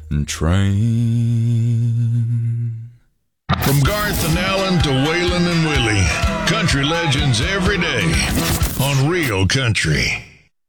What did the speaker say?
train. From Garth and Alan to Waylon and Willie, country legends every day on Real Country.